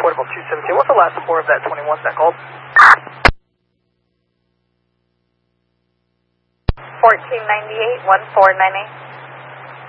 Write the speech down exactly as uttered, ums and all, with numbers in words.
Portable two seventeen. What's the last four of that twenty-one that called? fourteen ninety-eight, one four nine eight.